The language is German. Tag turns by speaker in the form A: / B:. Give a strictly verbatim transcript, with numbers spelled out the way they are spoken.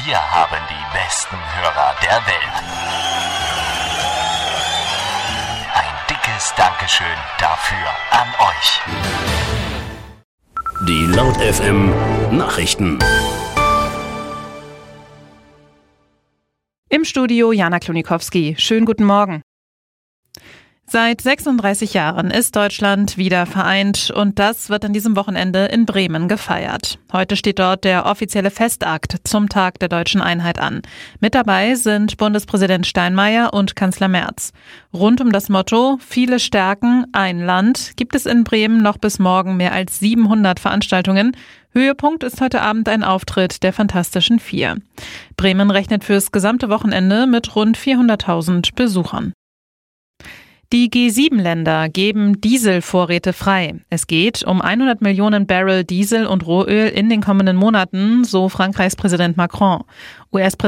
A: Wir haben die besten Hörer der Welt. Ein dickes Dankeschön dafür an euch.
B: Die Laut F M Nachrichten.
C: Im Studio Jana Klonikowski. Schönen guten Morgen. Seit sechsunddreißig Jahren ist Deutschland wieder vereint und das wird an diesem Wochenende in Bremen gefeiert. Heute steht dort der offizielle Festakt zum Tag der deutschen Einheit an. Mit dabei sind Bundespräsident Steinmeier und Kanzler Merz. Rund um das Motto "Viele stärken, ein Land" gibt es in Bremen noch bis morgen mehr als siebenhundert Veranstaltungen. Höhepunkt ist heute Abend ein Auftritt der Fantastischen Vier. Bremen rechnet fürs gesamte Wochenende mit rund vierhunderttausend Besuchern. Die G sieben Länder geben Dieselvorräte frei. Es geht um hundert Millionen Barrel Diesel und Rohöl in den kommenden Monaten, so Frankreichs Präsident Macron. U S-Präsident